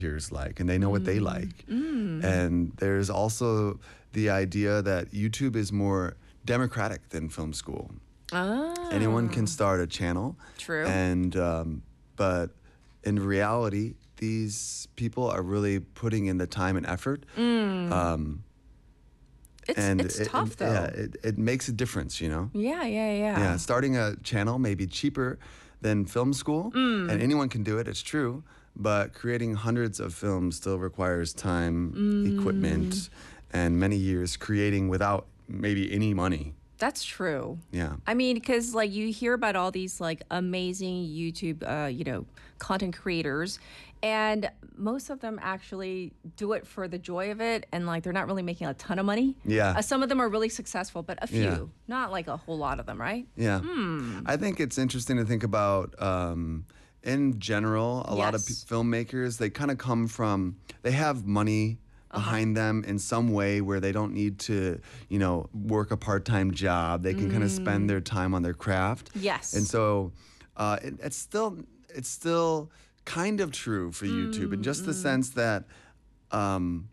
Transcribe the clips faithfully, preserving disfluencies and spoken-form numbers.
peers like, and they know what they like. Mm. And there's also the idea that YouTube is more democratic than film school. Ah. Anyone can start a channel. True. And um, but in reality, these people are really putting in the time and effort. Mm. Um, it's and it's it, tough though. Yeah, it, it makes a difference, you know. Yeah, yeah, yeah. Yeah, starting a channel may be cheaper than film school, Mm. and anyone can do it. It's true, but creating hundreds of films still requires time, Mm. equipment, and many years creating without maybe any money. That's true. Yeah. I mean, because like you hear about all these like amazing YouTube, uh, you know, content creators, and most of them actually do it for the joy of it, and like they're not really making a ton of money. Yeah. Uh, some of them are really successful, but a few, Yeah. not like a whole lot of them, right? Yeah. Hmm. I think it's interesting to think about. Um, in general, a lot of p- Yes. filmmakers, they kind of come from, they have money behind them in some way where they don't need to, you know, work a part-time job. They can kind of spend their time on their craft. Yes. And so uh, it, it's still it's still kind of true for YouTube in just the sense that um,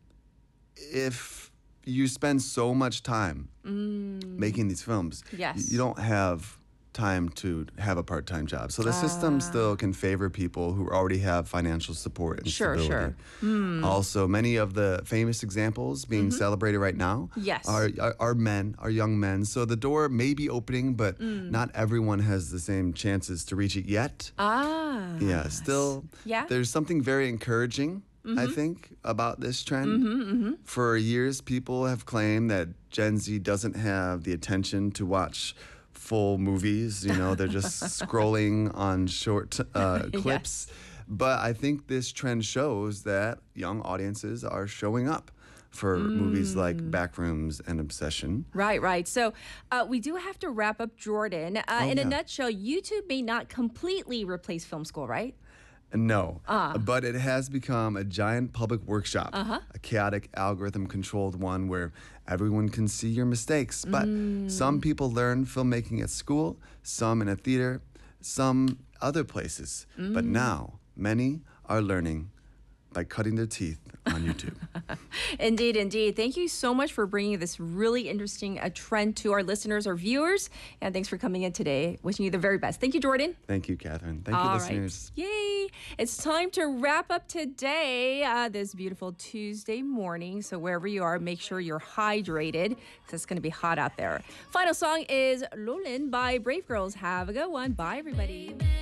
if you spend so much time making these films, Yes. y- you don't have time to have a part-time job. So the system still can favor people who already have financial support and Sure, stability. sure. Also, many of the famous examples being celebrated right now Yes. are, are are men, are young men. So the door may be opening, but not everyone has the same chances to reach it yet. Ah. Yeah, still, Yeah. there's something very encouraging, I think, about this trend. For years, people have claimed that Gen Z doesn't have the attention to watch full movies. You know, they're just scrolling on short uh, clips. But I think this trend shows that young audiences are showing up for movies like Backrooms and Obsession. Right, right. So uh, we do have to wrap up, Jordan. Uh, Oh, in a yeah. nutshell, YouTube may not completely replace film school, right? No, Ah. but it has become a giant public workshop, Uh-huh. a chaotic algorithm-controlled one where everyone can see your mistakes. But Mm. some people learn filmmaking at school, some in a theater, some other places. But Mm. now, many are learning by cutting their teeth on YouTube. Indeed, indeed. Thank you so much for bringing this really interesting uh, trend to our listeners, our viewers. And thanks for coming in today. Wishing you the very best. Thank you, Jordan. Thank you, Catherine. Thank you, All right. listeners. Yay. It's time to wrap up today, uh, this beautiful Tuesday morning. So wherever you are, make sure you're hydrated because it's going to be hot out there. Final song is Lolin by Brave Girls. Have a good one. Bye, everybody.